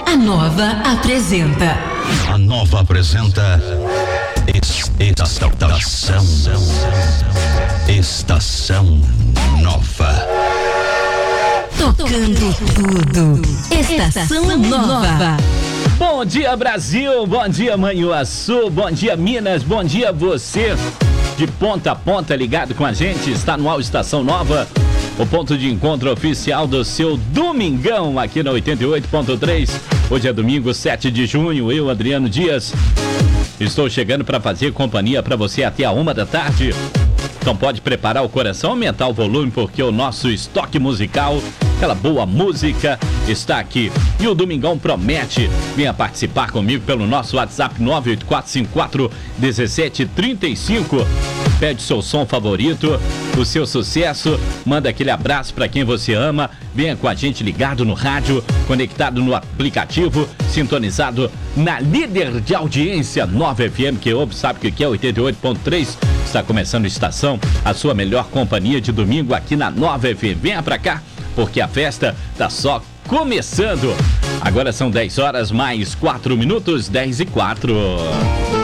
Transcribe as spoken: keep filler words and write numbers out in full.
A Nova apresenta. A Nova apresenta Estação Estação Nova. Tocando tudo. Estação Nova. Bom dia, Brasil. Bom dia, Manhuaçu. Bom dia, Minas. Bom dia, você. De ponta a ponta ligado com a gente. Está no ar Estação Nova. O ponto de encontro oficial do seu domingão aqui na oitenta e oito ponto três. Hoje é domingo, sete de junho. Eu, Adriano Dias, estou chegando para fazer companhia para você até a uma da tarde. Então pode preparar o coração, aumentar o volume, porque o nosso estoque musical, aquela boa música, está aqui. E o domingão promete. Venha participar comigo pelo nosso WhatsApp nove oito quatro cinco quatro um sete três cinco. Pede seu som favorito, o seu sucesso, manda aquele abraço para quem você ama. Venha com a gente ligado no rádio, conectado no aplicativo, sintonizado na líder de audiência Nova F M, que ouve, sabe o que é oitenta e oito ponto três. Está começando a estação, a sua melhor companhia de domingo aqui na Nova F M. Venha pra cá, porque a festa tá só começando. Agora são dez horas mais quatro minutos, dez e quatro.